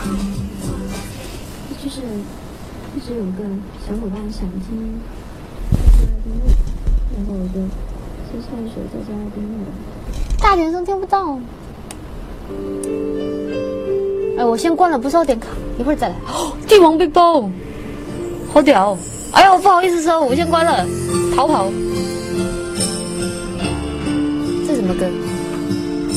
就是一直有个小伙伴想听在家听录，然后我就先下一首在家听录。 大点声听不到。哎，我先关了，不是要点卡，一会儿再来。哦，帝王背包，好屌！哎呦，不好意思收，我先关了，逃跑。这什么歌？